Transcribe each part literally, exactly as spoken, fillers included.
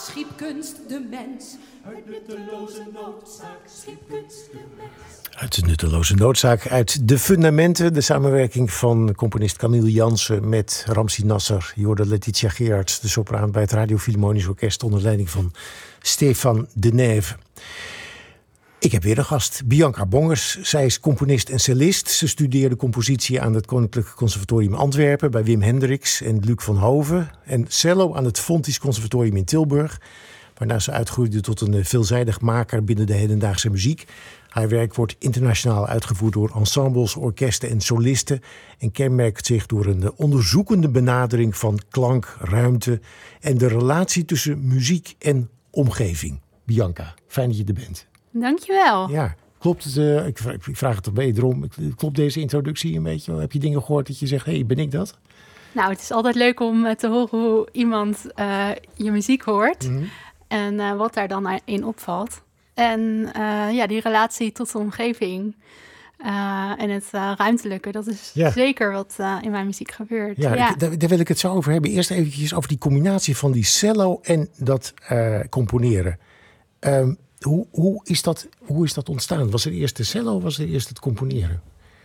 schiep kunst de mens. Uit nutteloze noodzaak schiep kunst de mens. Uit de nutteloze noodzaak, uit de fundamenten. De samenwerking van componist Camille Jansen met Ramzi Nasser. Je hoorde Letitia Gerards, de sopraan bij het Radio Philharmonisch Orkest onder leiding van Stefan de Neve. Ik heb weer een gast, Bianca Bongers. Zij is componist en cellist. Ze studeerde compositie aan het Koninklijk Conservatorium Antwerpen bij Wim Hendricks en Luc van Hoven. En cello aan het Fontys Conservatorium in Tilburg. Waarna ze uitgroeide tot een veelzijdig maker binnen de hedendaagse muziek. Haar werk wordt internationaal uitgevoerd door ensembles, orkesten en solisten. En kenmerkt zich door een onderzoekende benadering van klank, ruimte en de relatie tussen muziek en omgeving. Bianca, fijn dat je er bent. Dankjewel. Ja, klopt het? Uh, ik, vraag, ik vraag het er wederom. Klopt deze introductie een beetje? Heb je dingen gehoord dat je zegt, hé, hey, ben ik dat? Nou, het is altijd leuk om te horen hoe iemand uh, je muziek hoort. Mm-hmm. En uh, wat daar dan in opvalt. En uh, ja, die relatie tot de omgeving uh, en het uh, ruimtelijke, dat is ja. zeker wat uh, in mijn muziek gebeurt. Ja, ja. Ik, daar, daar wil ik het zo over hebben. Eerst eventjes over die combinatie van die cello en dat uh, componeren. Um, hoe, hoe, is dat, hoe is dat ontstaan? Was er eerst de cello of was er eerst het componeren?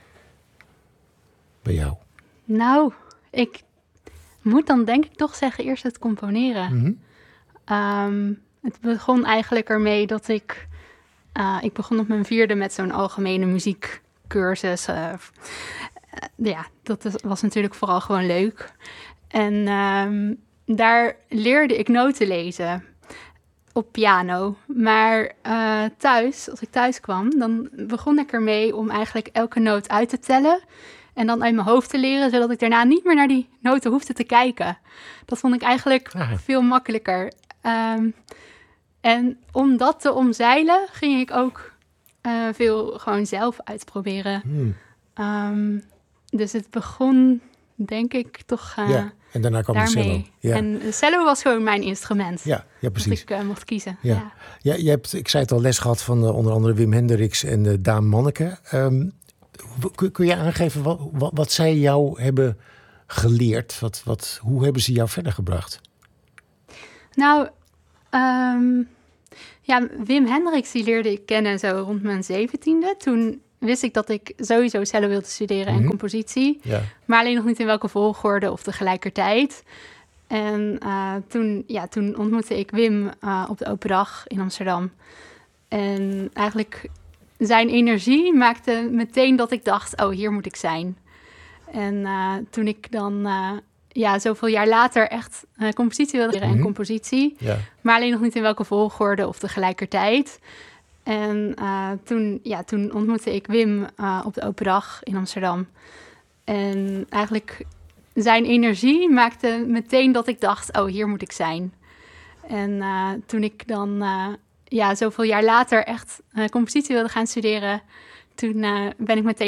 Bij jou? Nou, ik moet dan denk ik toch zeggen eerst het componeren. Mm-hmm. Um, het begon eigenlijk ermee dat ik... Uh, ik begon op mijn vierde met zo'n algemene muziekcursus. Uh, uh, ja, dat is, was natuurlijk vooral gewoon leuk. En um, daar leerde ik noten lezen op piano. Maar uh, thuis, als ik thuis kwam, dan begon ik ermee om eigenlijk elke noot uit te tellen. En dan uit mijn hoofd te leren, zodat ik daarna niet meer naar die noten hoefde te kijken. Dat vond ik eigenlijk ah. veel makkelijker. Um, en om dat te omzeilen, ging ik ook uh, veel gewoon zelf uitproberen. Hmm. Um, dus het begon, denk ik, toch uh, ja, en daarna kwam daarmee. de cello. Ja. En de cello was gewoon mijn instrument. Ja, ja precies. Dat ik uh, mocht kiezen. Ja. Ja. Ja, je hebt, ik zei het al, les gehad van uh, onder andere Wim Hendricks en uh, Daan Manneke. Um, kun, kun je aangeven wat, wat, wat zij jou hebben geleerd? Wat, wat, hoe hebben ze jou verder gebracht? Nou... Um, ja, Wim Hendricks die leerde ik kennen zo rond mijn zeventiende. Toen wist ik dat ik sowieso cello wilde studeren en mm-hmm. compositie. Ja. Maar alleen nog niet in welke volgorde of tegelijkertijd. En uh, toen, ja, toen ontmoette ik Wim uh, op de open dag in Amsterdam. En eigenlijk zijn energie maakte meteen dat ik dacht, oh, hier moet ik zijn. En uh, toen ik dan... Uh, ja, zoveel jaar later echt uh, compositie wilde leren mm-hmm. en compositie. Ja. Maar alleen nog niet in welke volgorde of tegelijkertijd. En uh, toen, ja, toen ontmoette ik Wim uh, op de open dag in Amsterdam. En eigenlijk zijn energie maakte meteen dat ik dacht, oh, hier moet ik zijn. En uh, toen ik dan uh, ja, zoveel jaar later echt uh, compositie wilde gaan studeren... toen uh, ben ik meteen